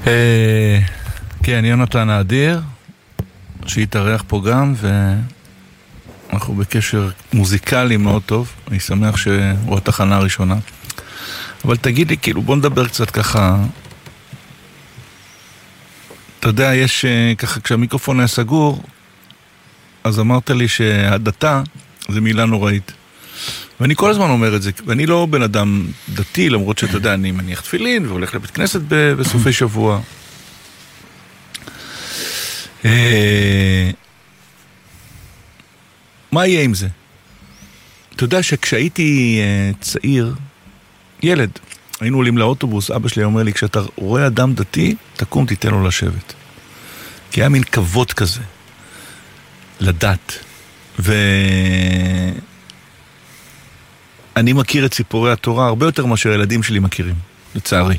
כן, יונתן האדיר, שהתארח פה גם, ואנחנו בקשר מוזיקלי מאוד טוב. אני שמח שהוא התחנה הראשונה. אבל תגיד לי, כאילו, בוא נדבר קצת ככה. אתה יודע, יש ככה, כשהמיקרופון היה סגור, אז אמרת לי שהדתה זה מילה נוראית. ואני כל הזמן אומר את זה, ואני לא בן אדם דתי, למרות שאתה יודע, אני מניח תפילין והולך לבית כנסת בסופי שבוע. מה יהיה עם זה? אתה יודע שכשהייתי צעיר, ילד, היינו עולים לאוטובוס, אבא שלי אומר לי, כשאתה רואה אדם דתי, תקום תיתן לו לשבת. כי היה מין כבוד כזה, לדת. אני מכיר את סיפורי התורה הרבה יותר מאשר הילדים שלי מכירים, לצערי.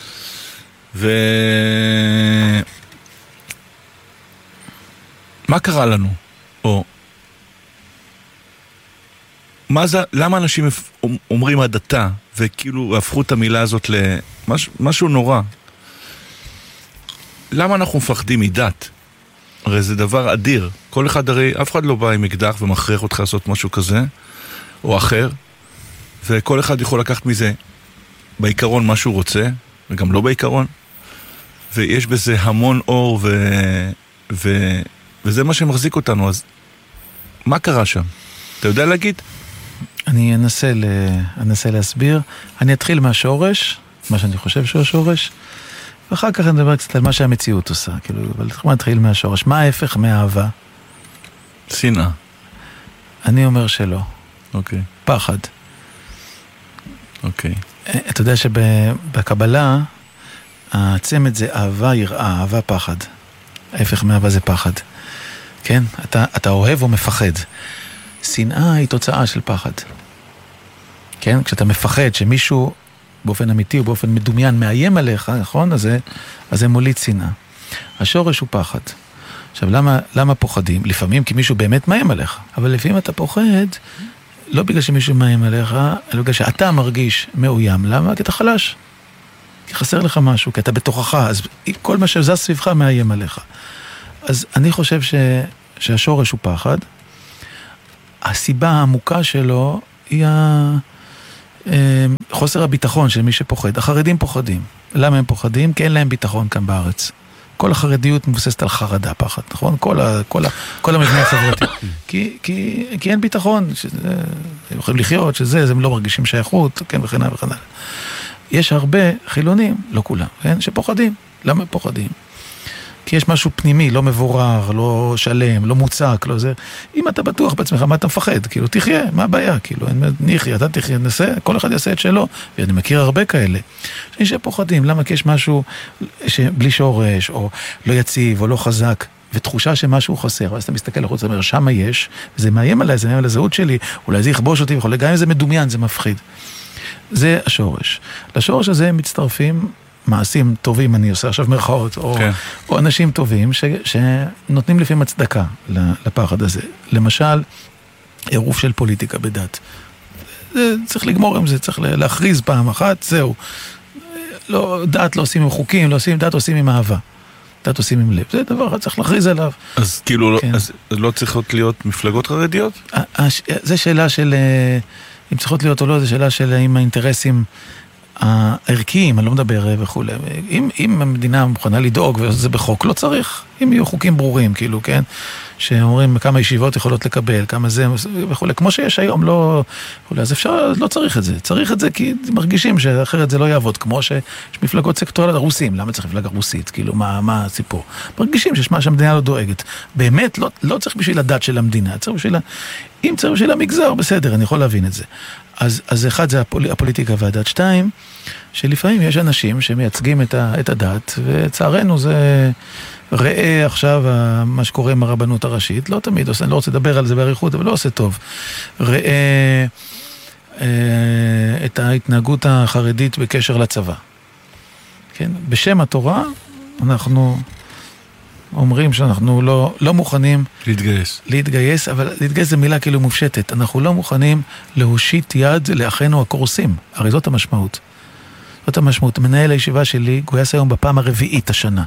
מה קרה לנו? או למה אנשים אומרים הדתה, וכאילו הפכו את המילה הזאת למשהו נורא? למה אנחנו מפחדים מדת? הרי זה דבר אדיר. כל אחד, הרי אף אחד לא בא עם אקדח ומכריח אותך לעשות משהו כזה, או אחר, וכל אחד יכול לקחת מזה בעיקרון מה שהוא רוצה, וגם לא בעיקרון, ויש בזה המון אור, וזה מה שמחזיק אותנו. אז מה קרה שם? אתה יודע להגיד? אני אנסה להסביר. אני אתחיל מהשורש, מה שאני חושב שהוא השורש, ואחר כך אני מדבר קצת על מה שהמציאות עושה. כאילו, אבל אני אתחיל מהשורש. מה ההפך מהאהבה? שנאה. אני אומר שלא. אוקיי. פחד. אוקיי. אתה יודע שבקבלה, הצמד זה אהבה, יראה, אהבה, פחד. ההפך מאהבה זה פחד. כן? אתה אוהב או מפחד. שנאה היא תוצאה של פחד. כן? כשאתה מפחד שמישהו באופן אמיתי או באופן מדומיין מאיים עליך, נכון? אז זה מוליד שנאה. השורש הוא פחד. עכשיו, למה פוחדים? לפעמים כי מישהו באמת מאיים עליך. אבל לפעמים אתה פוחד, לא בגלל שמישהו מאיים עליך, אלא בגלל שאתה מרגיש מאוים. למה? כי אתה חלש. כי חסר לך משהו, כי אתה בתוכך. אז כל מה שזז סביבך מאיים עליך. אז אני חושב שהשורש הוא פחד. הסיבה העמוקה שלו היא חוסר הביטחון של מי שפוחד. החרדים פוחדים. למה הם פוחדים? כי אין להם ביטחון כאן בארץ. כל החרדיות מבוססת על חרדה, פחד, נכון? כל המבנה החברתי. כי אין ביטחון, הם יכולים לחיות, הם לא מרגישים שייכות, כן, וכן הלאה וכן הלאה. יש הרבה חילונים, לא כולם, כן, שפוחדים. למה הם פוחדים? כי יש משהו פנימי, לא מבורר, לא שלם, לא מוצק, לא זה. אם אתה בטוח בעצמך, מה אתה מפחד? כאילו, תחיה, מה הבעיה? כאילו, נחיה, אתה תחיה, נעשה, כל אחד יעשה את שלו. ואני מכיר הרבה כאלה. יש פוחדים, למה? כי יש משהו בלי שורש, או לא יציב, או לא חזק, ותחושה שמשהו חסר. אז אתה מסתכל לחוץ, אומר, שמה יש, זה מאיים עליי, זה מאיים על הזהות שלי, אולי זה יכבוש אותי, וכל, גם אם זה מדומיין, זה מפחיד. זה השורש. לשורש הזה מצטרפים מעשים טובים, אני עושה עכשיו מרכאות, או אנשים טובים שנותנים לפעמים הצדקה לפחד הזה. למשל, עירוף של פוליטיקה בדת. צריך לגמור עם זה, צריך להכריז פעם אחת, זהו. דת לא עושים עם חוקים, לא עושים עם דת, עושים עם אהבה. דת עושים עם לב. זה דבר, צריך להכריז עליו. אז כאילו, אז לא צריכות להיות מפלגות חרדיות? זה שאלה של, אם צריכות להיות או לא, זה שאלה של אם האינטרסים הערכיים, אני לא מדבר וכו'. אם המדינה מוכנה לדאוג, וזה בחוק, לא צריך. אם יהיו חוקים ברורים, כאילו, כן? שאומרים כמה ישיבות יכולות לקבל, כמה זה וכו'. כמו שיש היום, לא... אז אפשר, לא צריך את זה. צריך את זה כי מרגישים שאחרת זה לא יעבוד. כמו שיש מפלגות סקטוריאליות רוסים. למה צריך מפלגה רוסית? כאילו, מה הסיפור? מרגישים שיש מה שהמדינה לא דואגת. באמת, לא צריך בשביל הדת של המדינה. צריך בשביל... אם צריך בשביל המגזר, בסדר, אני יכול להבין את זה. אז אחד זה הפוליטיקה והדת. שתיים, שלפעמים יש אנשים שמייצגים את הדת, וצערנו זה ראה עכשיו מה שקורה עם הרבנות הראשית, לא תמיד עושה, אני לא רוצה לדבר על זה בעריכות, אבל לא עושה טוב. ראה את ההתנהגות החרדית בקשר לצבא. כן? בשם התורה אנחנו אומרים שאנחנו לא מוכנים להתגייס, אבל להתגייס זה מילה כאילו מופשטת. אנחנו לא מוכנים להושיט יד לאחינו הקורסים. הרי זאת המשמעות. זאת המשמעות. מנהל הישיבה שלי גויס היום בפעם הרביעית השנה.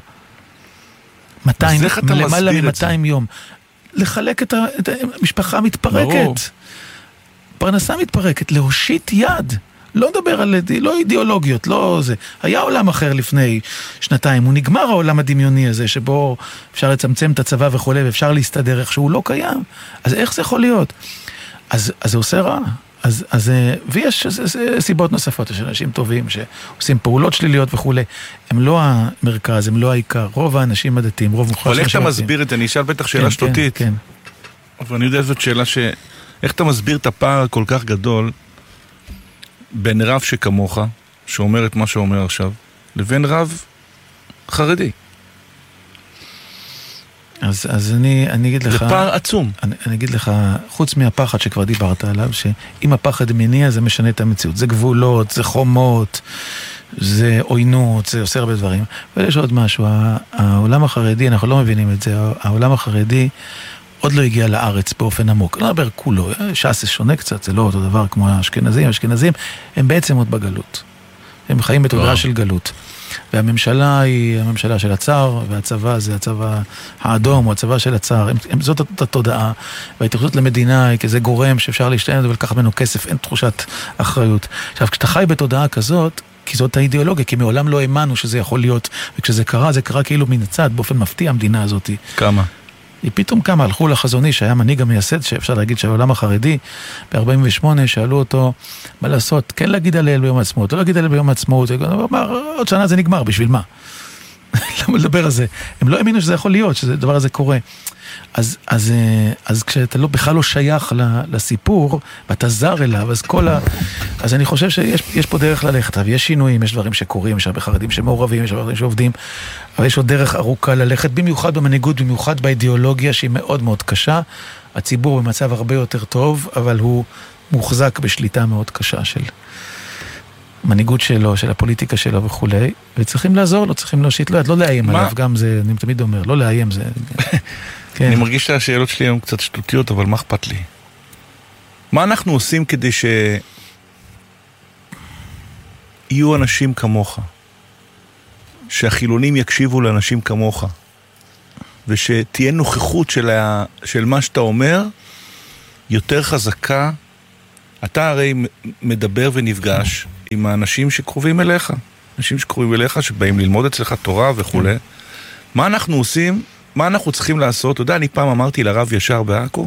למעלה מ-200 יום. לחלק את המשפחה מתפרקת. פרנסה מתפרקת, להושיט יד. לא נדבר על לא אידיאולוגיות, לא זה. היה עולם אחר לפני 2 הוא נגמר העולם הדמיוני הזה, שבו אפשר לצמצם את הצבא וכו', ואפשר להסתדר איך שהוא לא קיים. אז איך זה יכול להיות? אז זה עושה רע. ויש סיבות נוספות, יש אנשים טובים שעושים פעולות שליליות וכו'. הם לא המרכז, הם לא העיקר. רוב האנשים הדתיים, רוב מוחלט. אבל איך אתה מסביר את זה? אני אשאל בטח שאלה שטותית. כן. אבל אני יודע זאת שאלה איך אתה מסביר את הפער כל כך גדול בין רב שכמוך, שאומר את מה שאומר עכשיו, לבין רב חרדי? אז אני אגיד לך... זה פער עצום. אני אגיד לך, חוץ מהפחד שכבר דיברת עליו, שאם הפחד מניע זה משנה את המציאות. זה גבולות, זה חומות, זה עוינות, זה עושה הרבה דברים. אבל יש עוד משהו, העולם החרדי, אנחנו לא מבינים את זה, העולם החרדי עוד לא הגיע לארץ באופן עמוק. לא נדבר כולו, ש"ס שונה קצת, זה לא אותו דבר כמו האשכנזים. האשכנזים הם בעצם עוד בגלות. הם חיים בתודעה של גלות. והממשלה היא הממשלה של הצער, והצבא זה הצבא האדום, או הצבא של הצער. זאת התודעה, וההתייחסות למדינה היא כזה גורם שאפשר להשתען ולקחת ממנו כסף, אין תחושת אחריות. עכשיו, כשאתה חי בתודעה כזאת, כי זאת האידיאולוגיה, כי מעולם לא האמנו שזה יכול להיות, וכשזה קרה, זה קרה כאילו מן הצד, באופן מפתיע המדינה הזאת. כמה? היא פתאום כמה, הלכו לחזוני, שהיה מנהיג המייסד, שאפשר להגיד שהעולם החרדי, ב-48, שאלו אותו, מה לעשות, כן להגיד הלל ביום העצמאות, לא להגיד הלל ביום העצמאות, הוא אמר, עוד שנה זה נגמר, בשביל מה? למה לדבר על זה? הם לא האמינו שזה יכול להיות, שהדבר הזה קורה. אז כשאתה בכלל לא שייך לסיפור, ואתה זר אליו, אז אני חושב שיש פה דרך ללכת, יש שינויים, יש דברים שקורים, יש הרבה חרדים שמעורבים, יש הרבה דברים שעובדים, אבל יש עוד דרך ארוכה ללכת, במיוחד במנהיגות, במיוחד באידיאולוגיה, שהיא מאוד מאוד קשה. הציבור במצב הרבה יותר טוב, אבל הוא מוחזק בשליטה מאוד קשה של מנהיגות שלו, של הפוליטיקה שלו וכו'. וצריכים לעזור לו, צריכים להושיט לו, לא לאיים עליו, גם זה, אני תמיד אומר, לא לאיים זה... אני מרגיש שהשאלות שלי הן קצת שטותיות, אבל מה אכפת לי? מה אנחנו עושים כדי שיהיו אנשים כמוך? שהחילונים יקשיבו לאנשים כמוך? ושתהיה נוכחות של מה שאתה אומר יותר חזקה? אתה הרי מדבר ונפגש עם האנשים שקרובים אליך. אנשים שקרובים אליך, שבאים ללמוד אצלך תורה וכו'. מה אנחנו עושים? מה אנחנו צריכים לעשות? אתה יודע, אני פעם אמרתי לרב ישר בעכו,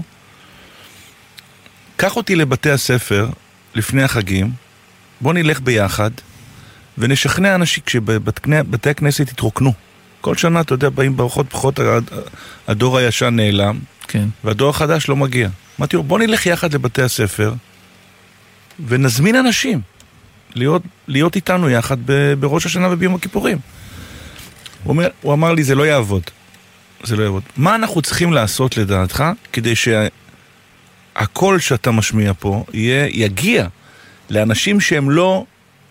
קח אותי לבתי הספר לפני החגים, בוא נלך ביחד, ונשכנע אנשים כשבתי הכנסת יתרוקנו. כל שנה, אתה יודע, באים באורחות פחות, הדור הישן נעלם, כן. והדור החדש לא מגיע. אמרתי לו, בוא נלך יחד לבתי הספר, ונזמין אנשים להיות איתנו יחד בראש השנה וביום הכיפורים. הוא אמר לי, זה לא יעבוד. זה לא יעבוד. מה אנחנו צריכים לעשות לדעתך, כדי שהקול שאתה משמיע פה יגיע לאנשים שהם לא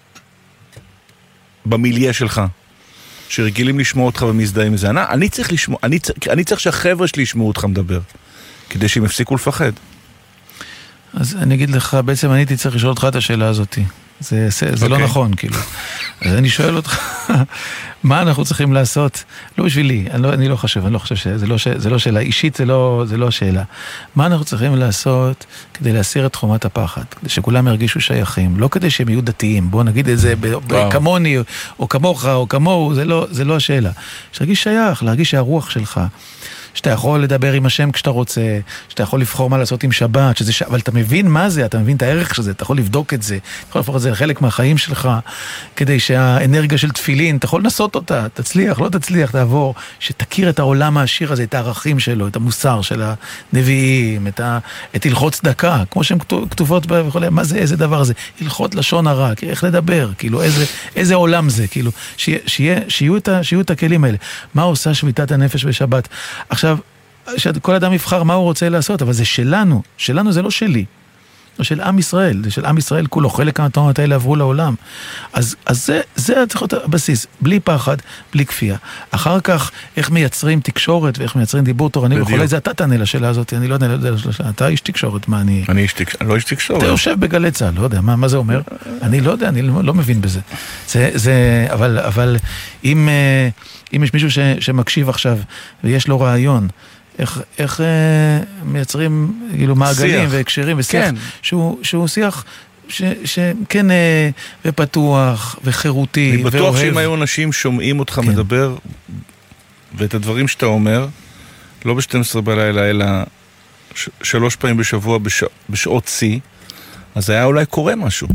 במיליה שלך, שרגילים לשמוע אותך ומזדהים מזה. אני צריך שהחבר'ה שלי ישמעו אותך מדבר, כדי שהם יפסיקו לפחד. אז אני אגיד לך, בעצם אני הייתי צריך לשאול אותך את השאלה הזאת. זה לא נכון, כאילו. אז אני שואל אותך, מה אנחנו צריכים לעשות? לא בשבילי, אני לא חושב שזה לא שאלה אישית, זה לא שאלה. מה אנחנו צריכים לעשות כדי להסיר את חומת הפחד? כדי שכולם ירגישו שייכים, לא כדי שהם יהיו דתיים, בוא נגיד את זה כמוני, או כמוך, או כמוהו, זה לא השאלה. שתרגיש שייך, להרגיש שהרוח שלך, שאתה יכול לדבר עם השם כשאתה רוצה, שאתה יכול לבחור מה לעשות עם שבת, אבל אתה מבין מה זה, אתה מבין את הערך של זה, אתה יכול לבדוק את זה, אתה יכול להפוך את זה לחלק מהחיים שלך, כדי שהאנרגיה של תפילין, אתה יכול לנסות אותה, תצליח, לא תצליח, תעבור, שתכיר את העולם העשיר הזה, את הערכים שלו, את המוסר של הנביאים, את הלכות צדקה, כמו שהן כתובות וכו', מה זה, איזה דבר זה, הלכות לשון הרע, איך לדבר, כאילו, איזה עולם זה, כאילו, שיהיו את הכלים האלה. מה עושה שביתת הנפש בשבת? עכשיו, שכל אדם יבחר מה הוא רוצה לעשות, אבל זה שלנו זה לא שלי. של עם ישראל, זה של עם ישראל כולו, חלק מהתאומות האלה עברו לעולם. אז זה צריך להיות הבסיס, בלי פחד, בלי כפייה. אחר כך, איך מייצרים תקשורת, ואיך מייצרים דיבור תורני, וכולי, זה אתה תענה לשאלה הזאת, אני לא אענה לשאלה, אתה איש תקשורת, מה אני... אני לא איש תקשורת. אתה יושב בגלי צהל, לא יודע, מה זה אומר? אני לא יודע, אני לא מבין בזה. אבל אם יש מישהו שמקשיב עכשיו, ויש לו רעיון, איך מייצרים כאילו מעגלים והקשרים ושיח שהוא שיח שכן ופתוח וחירותי ואוהב. אני בטוח שאם היו אנשים שומעים אותך מדבר ואת הדברים שאתה אומר לא ב-12 בלילה אלא 3 פעמים בשבוע בשעות שיא, אז היה אולי קורה משהו.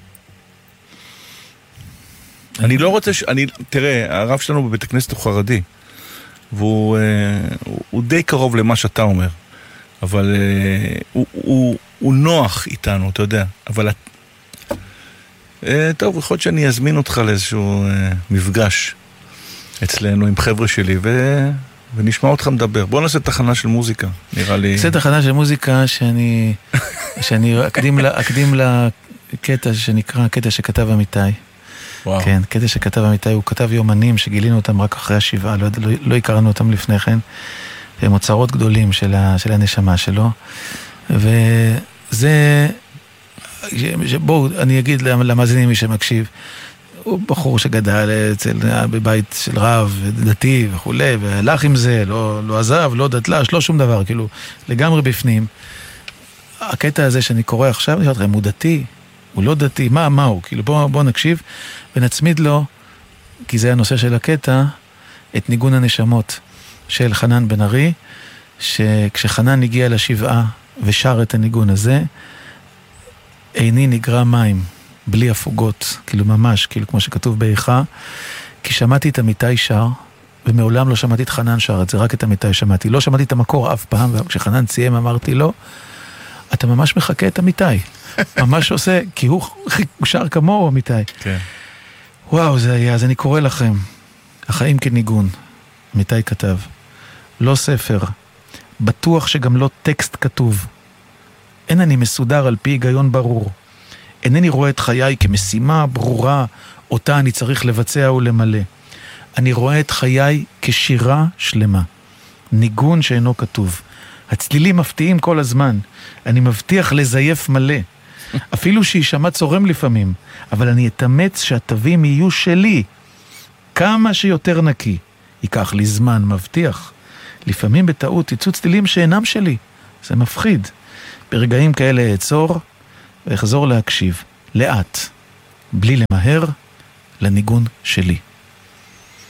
אני לא רוצה תראה, הרב שלנו בבית הכנסת הוא חרדי והוא די קרוב למה שאתה אומר, אבל הוא נוח איתנו, אתה יודע, אבל טוב, יכול להיות שאני אזמין אותך לאיזשהו מפגש אצלנו עם חבר'ה שלי ונשמע אותך מדבר. בוא נעשה תחנה של מוזיקה, נראה לי. נעשה תחנה של מוזיקה שאני אקדים לקטע שנקרא קטע שכתב אמיתי. וואו. כן, קטע שכתב אמיתי, הוא כתב יומנים שגילינו אותם רק אחרי השבעה, לא הכרנו אותם לפני כן, הם אוצרות גדולים של הנשמה שלו, וזה, בואו, אני אגיד למאזינים מי שמקשיב, הוא בחור שגדל בבית של רב, דתי וכולי, והלך עם זה, לא עזב, לא דתל"ש, לא שום דבר, כאילו, לגמרי בפנים. הקטע הזה שאני קורא עכשיו, אני אומר, הוא דתי, הוא לא דתי, מה הוא? כאילו בוא נקשיב ונצמיד לו, כי זה הנושא של הקטע, את ניגון הנשמות של חנן בן ארי, שכשחנן הגיע לשבעה ושר את הניגון הזה, עיני נגרע מים, בלי הפוגות, כאילו ממש, כאילו כמו שכתוב באיכה, כי שמעתי את אמיתי שר, ומעולם לא שמעתי את חנן שר, את זה רק את אמיתי שמעתי, לא שמעתי את המקור אף פעם, וכשחנן ציים אמרתי לו, אתה ממש מחכה את אמיתי. ממש עושה, כי הוא שר כמוהו אמיתי. כן. וואו, זה היה, אז אני קורא לכם, החיים כניגון, אמיתי כתב, לא ספר, בטוח שגם לא טקסט כתוב, אין אני מסודר על פי היגיון ברור, אינני רואה את חיי כמשימה ברורה, אותה אני צריך לבצע ולמלא, אני רואה את חיי כשירה שלמה, ניגון שאינו כתוב, הצלילים מפתיעים כל הזמן, אני מבטיח לזייף מלא, אפילו שישמע צורם לפעמים, אבל אני אתאמץ שהתווים יהיו שלי, כמה שיותר נקי. ייקח לי זמן, מבטיח. לפעמים בטעות יצאו צלילים שאינם שלי. זה מפחיד. ברגעים כאלה אעצור ואחזור להקשיב, לאט, בלי למהר, לניגון שלי.